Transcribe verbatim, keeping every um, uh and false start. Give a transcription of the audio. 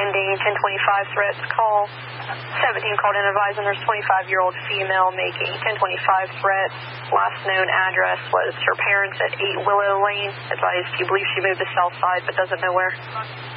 pending ten twenty-five threats call. seventeen called in advising there's twenty-five-year-old female making ten twenty-five threats. Last known address was her parents at eight Willow Lane. Advised he believes she moved to Southside but doesn't know where.